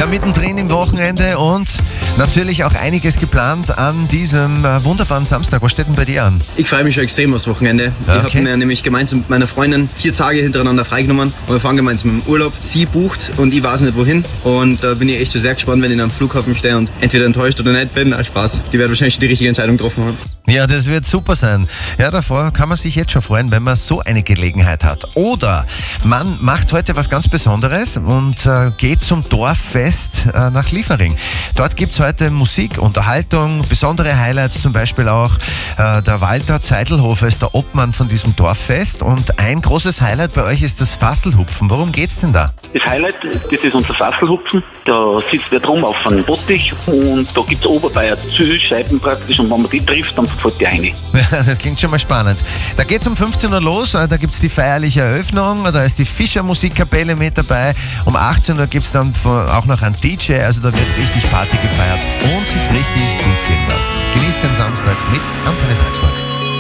Ja, mittendrin im Wochenende und natürlich auch einiges geplant an diesem wunderbaren Samstag. Was steht denn bei dir an? Ich freue mich schon extrem aufs Wochenende. Ja, Ich okay. habe mir nämlich gemeinsam mit meiner Freundin 4 Tage hintereinander freigenommen und wir fahren gemeinsam im Urlaub. Sie bucht und ich weiß nicht wohin und da bin ich echt schon sehr gespannt, wenn ich am Flughafen stehe und entweder enttäuscht oder nicht bin. Spaß. Die werden wahrscheinlich die richtige Entscheidung getroffen haben. Ja, das wird super sein. Ja, davor kann man sich jetzt schon freuen, wenn man so eine Gelegenheit hat. Oder man macht heute was ganz Besonderes und geht zum Dorffest nach Liefering. Dort gibt's heute Musik, Unterhaltung, besondere Highlights, zum Beispiel auch der Walter Zeitelhofer ist der Obmann von diesem Dorffest und ein großes Highlight bei euch ist das Fasselhupfen. Worum geht's denn da? Das Highlight, das ist unser Fasselhupfen. Da sitzt wer drum auf einem Bottich und da gibt es Oberbayer Zielscheiben praktisch und wenn man die trifft, dann fällt die rein. Das klingt schon mal spannend. Da geht's um 15 Uhr los, da gibt's die feierliche Eröffnung, da ist die Fischer Musikkapelle mit dabei. Um 18 Uhr gibt's dann auch noch einen DJ, also da wird richtig Party gefeiert und sich richtig gut gehen lassen. Genießt den Samstag mit Antenne Salzburg.